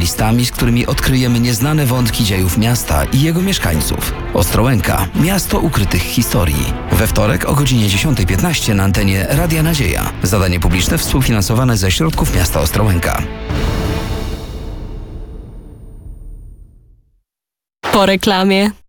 specjalistami, z którymi odkryjemy nieznane wątki dziejów miasta i jego mieszkańców. Ostrołęka. Miasto ukrytych historii. We wtorek o godzinie 10:15 na antenie Radia Nadzieja. Zadanie publiczne współfinansowane ze środków miasta Ostrołęka. Po reklamie.